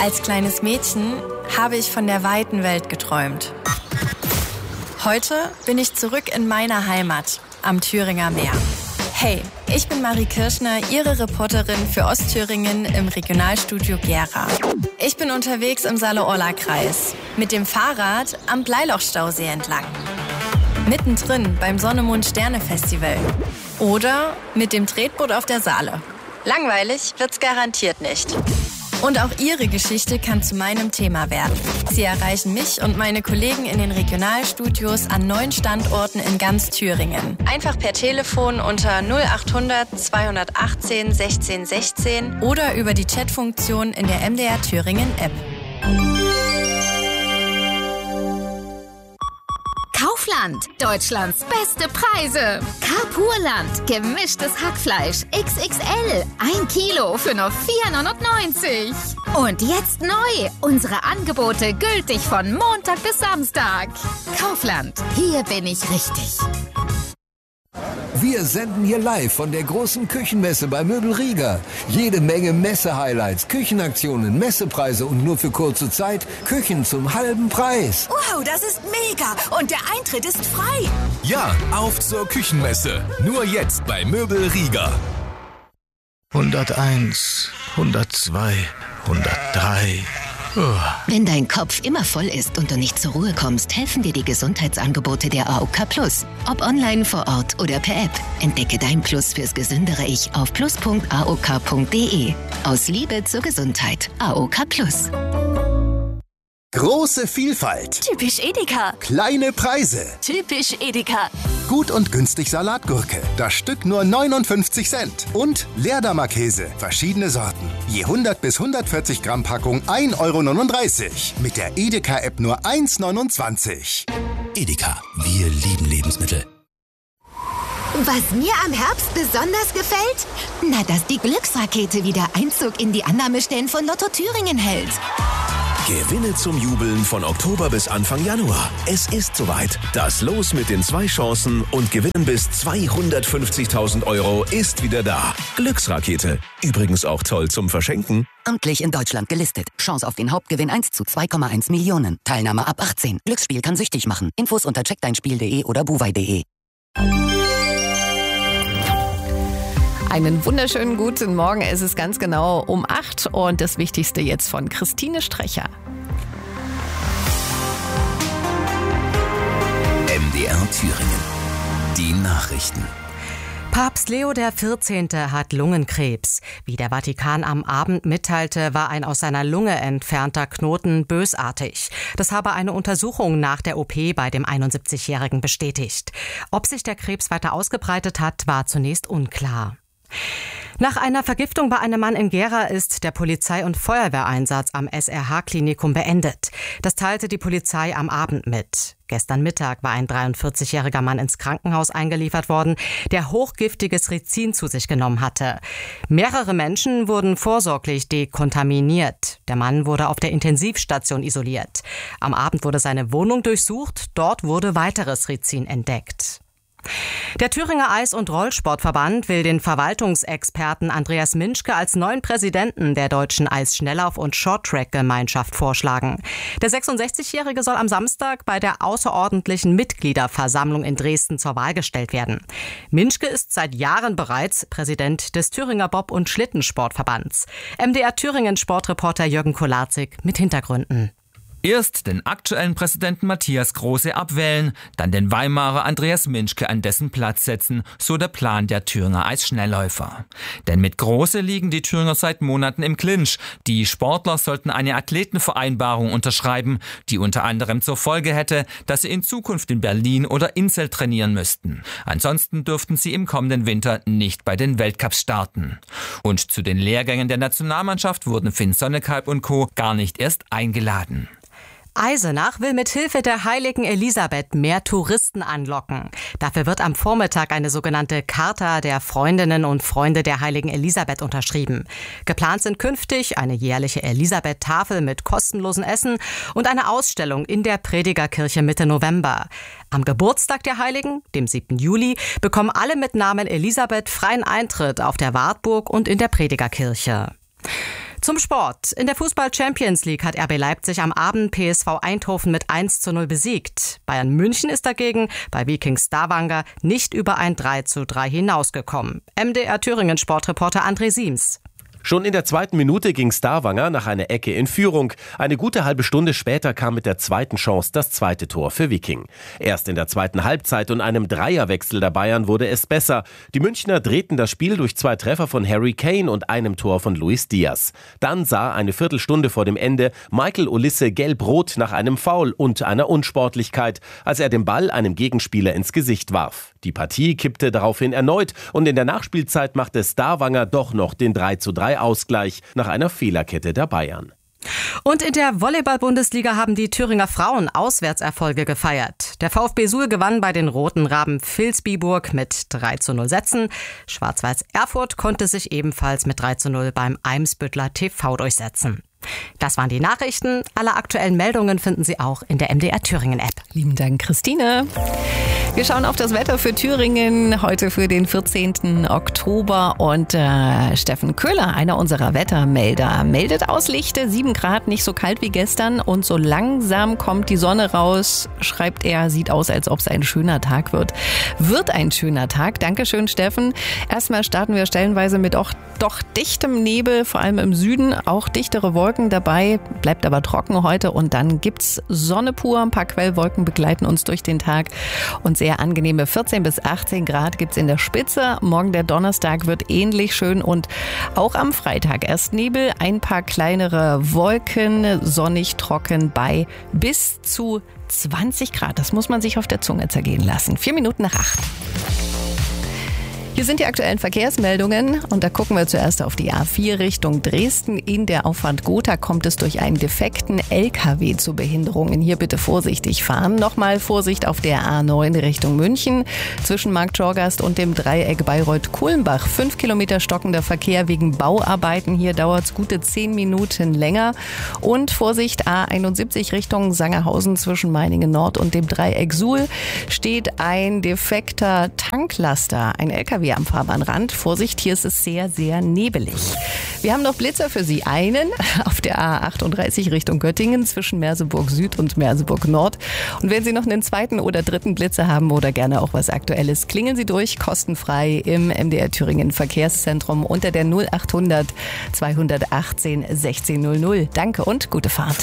Als kleines Mädchen habe ich von der weiten Welt geträumt. Heute bin ich zurück in meiner Heimat am Thüringer Meer. Hey, ich bin Marie Kirschner, Ihre Reporterin für Ostthüringen im Regionalstudio Gera. Ich bin unterwegs im Saale-Orla-Kreis mit dem Fahrrad am Bleilochstausee entlang. Mittendrin beim Sonne-Mond-Sterne-Festival. Oder mit dem Tretboot auf der Saale. Langweilig wird's garantiert nicht. Und auch Ihre Geschichte kann zu meinem Thema werden. Sie erreichen mich und meine Kollegen in den Regionalstudios an 9 Standorten in ganz Thüringen. Einfach per Telefon unter 0800 218 16 16 oder über die Chatfunktion in der MDR Thüringen App. Kaufland, Deutschlands beste Preise. Carpurland, gemischtes Hackfleisch, XXL, 1 Kilo für nur 4,99 €. Und jetzt neu, unsere Angebote gültig von Montag bis Samstag. Kaufland, hier bin ich richtig. Wir senden hier live von der großen Küchenmesse bei Möbel Rieger. Jede Menge Messe-Highlights, Küchenaktionen, Messepreise und nur für kurze Zeit Küchen zum halben Preis. Wow, das ist mega! Und der Eintritt ist frei. Ja, auf zur Küchenmesse. Nur jetzt bei Möbel Rieger. 101, 102, 103... Wenn dein Kopf immer voll ist und du nicht zur Ruhe kommst, helfen dir die Gesundheitsangebote der AOK Plus. Ob online, vor Ort oder per App. Entdecke dein Plus fürs gesündere Ich auf plus.aok.de. Aus Liebe zur Gesundheit. AOK Plus. Große Vielfalt. Typisch Edeka. Kleine Preise. Typisch Edeka. Gut und günstig Salatgurke. Das Stück nur 59 Cent. Und Leerdammer Käse. Verschiedene Sorten. Je 100 bis 140 Gramm Packung 1,39 €. Mit der Edeka-App nur 1,29 €. Edeka, wir lieben Lebensmittel. Was mir am Herbst besonders gefällt? Na, dass die Glücksrakete wieder Einzug in die Annahmestellen von Lotto Thüringen hält. Gewinne zum Jubeln von Oktober bis Anfang Januar. Es ist soweit. Das Los mit den 2 Chancen und Gewinnen bis 250.000 € ist wieder da. Glücksrakete. Übrigens auch toll zum Verschenken. Amtlich in Deutschland gelistet. Chance auf den Hauptgewinn 1 zu 2,1 Millionen. Teilnahme ab 18. Glücksspiel kann süchtig machen. Infos unter checkdeinspiel.de oder buwei.de. Einen wunderschönen guten Morgen. Es ist ganz genau um 8 und das Wichtigste jetzt von Christine Strecher. MDR Thüringen. Die Nachrichten. Papst Leo XIV. Hat Lungenkrebs. Wie der Vatikan am Abend mitteilte, war ein aus seiner Lunge entfernter Knoten bösartig. Das habe eine Untersuchung nach der OP bei dem 71-Jährigen bestätigt. Ob sich der Krebs weiter ausgebreitet hat, war zunächst unklar. Nach einer Vergiftung bei einem Mann in Gera ist der Polizei- und Feuerwehreinsatz am SRH-Klinikum beendet. Das teilte die Polizei am Abend mit. Gestern Mittag war ein 43-jähriger Mann ins Krankenhaus eingeliefert worden, der hochgiftiges Rizin zu sich genommen hatte. Mehrere Menschen wurden vorsorglich dekontaminiert. Der Mann wurde auf der Intensivstation isoliert. Am Abend wurde seine Wohnung durchsucht. Dort wurde weiteres Rizin entdeckt. Der Thüringer Eis- und Rollsportverband will den Verwaltungsexperten Andreas Minschke als neuen Präsidenten der deutschen Eisschnelllauf- und Shorttrack-Gemeinschaft vorschlagen. Der 66-Jährige soll am Samstag bei der außerordentlichen Mitgliederversammlung in Dresden zur Wahl gestellt werden. Minschke ist seit Jahren bereits Präsident des Thüringer Bob- und Schlittensportverbands. MDR Thüringen Sportreporter Jürgen Kolarzig mit Hintergründen. Erst den aktuellen Präsidenten Matthias Große abwählen, dann den Weimarer Andreas Minschke an dessen Platz setzen, so der Plan der Thüringer Eisschnellläufer. Denn mit Große liegen die Thüringer seit Monaten im Clinch. Die Sportler sollten eine Athletenvereinbarung unterschreiben, die unter anderem zur Folge hätte, dass sie in Zukunft in Berlin oder Inzell trainieren müssten. Ansonsten dürften sie im kommenden Winter nicht bei den Weltcups starten. Und zu den Lehrgängen der Nationalmannschaft wurden Finn Sonnekalb und Co. gar nicht erst eingeladen. Eisenach will mit Hilfe der Heiligen Elisabeth mehr Touristen anlocken. Dafür wird am Vormittag eine sogenannte Charta der Freundinnen und Freunde der Heiligen Elisabeth unterschrieben. Geplant sind künftig eine jährliche Elisabeth-Tafel mit kostenlosem Essen und eine Ausstellung in der Predigerkirche Mitte November. Am Geburtstag der Heiligen, dem 7. Juli, bekommen alle mit Namen Elisabeth freien Eintritt auf der Wartburg und in der Predigerkirche. Zum Sport. In der Fußball-Champions League hat RB Leipzig am Abend PSV Eindhoven mit 1:0 besiegt. Bayern München ist dagegen bei Viking Stavanger nicht über ein 3:3 hinausgekommen. MDR Thüringen Sportreporter André Siems. Schon in der 2. Minute ging Stavanger nach einer Ecke in Führung. Eine gute halbe Stunde später kam mit der zweiten Chance das zweite Tor für Viking. Erst in der zweiten Halbzeit und einem Dreierwechsel der Bayern wurde es besser. Die Münchner drehten das Spiel durch 2 Treffer von Harry Kane und einem Tor von Luis Diaz. Dann sah eine Viertelstunde vor dem Ende Michael Olise gelb-rot nach einem Foul und einer Unsportlichkeit, als er den Ball einem Gegenspieler ins Gesicht warf. Die Partie kippte daraufhin erneut und in der Nachspielzeit machte Stavanger doch noch den 3:3 Ausgleich nach einer Fehlerkette der Bayern. Und in der Volleyball-Bundesliga haben die Thüringer Frauen Auswärtserfolge gefeiert. Der VfB Suhl gewann bei den Roten Raben Vilsbiburg mit 3:0 Sätzen. Schwarz-Weiß Erfurt konnte sich ebenfalls mit 3:0 beim Eimsbüttler TV durchsetzen. Das waren die Nachrichten. Alle aktuellen Meldungen finden Sie auch in der MDR Thüringen App. Lieben Dank, Christine. Wir schauen auf das Wetter für Thüringen heute für den 14. Oktober und Steffen Köhler, einer unserer Wettermelder, meldet aus Lichte 7 Grad, nicht so kalt wie gestern und so langsam kommt die Sonne raus, schreibt er, sieht aus, als ob es ein schöner Tag wird. Wird ein schöner Tag, Dankeschön Steffen. Erstmal starten wir stellenweise mit doch dichtem Nebel, vor allem im Süden, auch dichtere Wolken dabei, bleibt aber trocken heute und dann gibt's Sonne pur, ein paar Quellwolken begleiten uns durch den Tag und sehr angenehme 14 bis 18 Grad gibt's in der Spitze. Morgen der Donnerstag wird ähnlich schön und auch am Freitag erst Nebel, ein paar kleinere Wolken, sonnig trocken bei bis zu 20 Grad. Das muss man sich auf der Zunge zergehen lassen. 4 Minuten nach 8. Hier sind die aktuellen Verkehrsmeldungen und da gucken wir zuerst auf die A4 Richtung Dresden. In der Auffahrt Gotha kommt es durch einen defekten LKW zu Behinderungen. Hier bitte vorsichtig fahren. Nochmal Vorsicht auf der A9 Richtung München. Zwischen Markt Schorgast und dem Dreieck Bayreuth-Kulmbach. 5 Kilometer stockender Verkehr wegen Bauarbeiten. Hier dauert es gute 10 Minuten länger. Und Vorsicht A71 Richtung Sangerhausen zwischen Meiningen Nord und dem Dreieck Suhl steht ein defekter Tanklaster, ein LKW am Fahrbahnrand. Vorsicht, hier ist es sehr, sehr nebelig. Wir haben noch Blitzer für Sie. Einen auf der A38 Richtung Göttingen zwischen Merseburg Süd und Merseburg Nord. Und wenn Sie noch einen zweiten oder dritten Blitzer haben oder gerne auch was Aktuelles, klingeln Sie durch, kostenfrei im MDR Thüringen Verkehrszentrum unter der 0800 218 1600. Danke und gute Fahrt.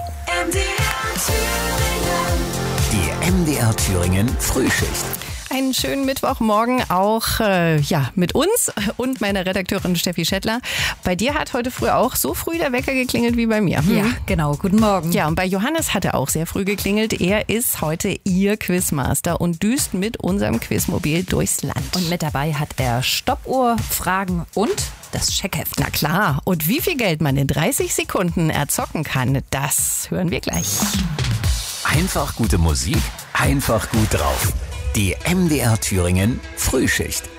Die MDR Thüringen Frühschicht. Einen schönen Mittwochmorgen auch mit uns und meiner Redakteurin Steffi Schettler. Bei dir hat heute früh auch so früh der Wecker geklingelt wie bei mir. Ja, genau. Guten Morgen. Ja, und bei Johannes hat er auch sehr früh geklingelt. Er ist heute Ihr Quizmaster und düst mit unserem Quizmobil durchs Land. Und mit dabei hat er Stoppuhr, Fragen und das Checkheft. Na klar. Und wie viel Geld man in 30 Sekunden erzocken kann, das hören wir gleich. Einfach gute Musik, einfach gut drauf. Die MDR Thüringen Frühschicht.